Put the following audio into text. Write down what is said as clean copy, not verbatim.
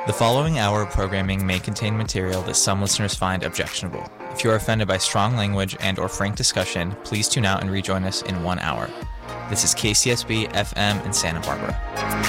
The following hour of programming may contain material that some listeners find objectionable. If you are offended by strong language and/or frank discussion, please tune out and rejoin us in 1 hour. This is KCSB FM in Santa Barbara.